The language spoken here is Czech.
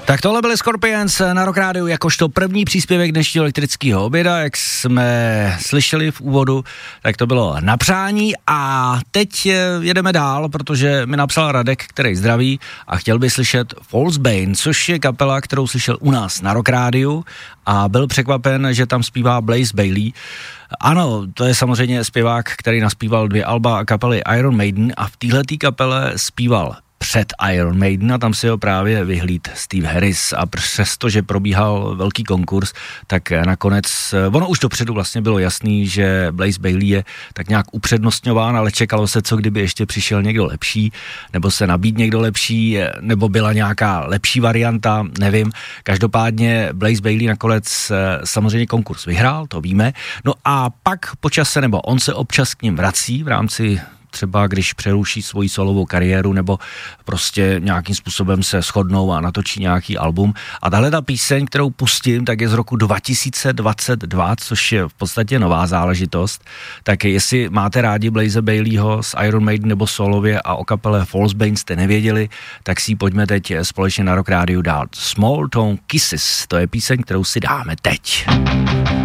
Tak tohle byly Scorpions na Rock Rádiu jakožto první příspěvek dnešního elektrického oběda, jak jsme slyšeli v úvodu, tak to bylo na přání a teď jedeme dál, protože mi napsal Radek, který zdraví a chtěl by slyšet False Bane, což je kapela, kterou slyšel u nás na Rock Rádiu a byl překvapen, že tam zpívá Blaze Bayley. Ano, to je samozřejmě zpěvák, který naspíval 2 alba kapely Iron Maiden a v téhletý kapele zpíval před Iron Maiden a tam si ho právě vyhlíd Steve Harris a přestože probíhal velký konkurs, tak nakonec, ono už dopředu vlastně bylo jasný, že Blaze Bayley je tak nějak upřednostňován, ale čekalo se, co kdyby ještě přišel někdo lepší, nebo se nabídl někdo lepší, nebo byla nějaká lepší varianta, nevím. Každopádně Blaze Bayley nakonec samozřejmě konkurs vyhrál, to víme, no a pak po čase, nebo on se občas k ním vrací v rámci třeba když přeruší svoji solovou kariéru nebo prostě nějakým způsobem se shodnou a natočí nějaký album. A tahle ta píseň, kterou pustím, tak je z roku 2022, což je v podstatě nová záležitost. Tak jestli máte rádi Blaze Bayleyho z Iron Maiden nebo solově a o kapele False Bane jste nevěděli, tak si ji pojďme teď společně na Rock Rádiu dát. Small Town Kisses, to je píseň, kterou si dáme teď.